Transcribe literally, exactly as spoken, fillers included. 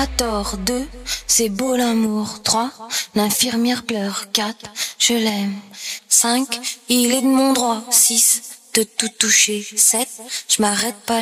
a tort. Deux, c'est beau l'amour. Trois, l'infirmière pleure. Quatre, je l'aime. Cinq, il est de mon droit. Six, de tout toucher. Sept, je m'arrête pas